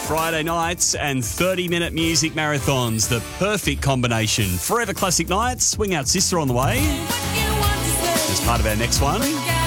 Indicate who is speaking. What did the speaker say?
Speaker 1: Friday nights and 30-minute music marathons, the perfect combination. Forever Classic Nights, Swing Out Sister on the way as part of our next one.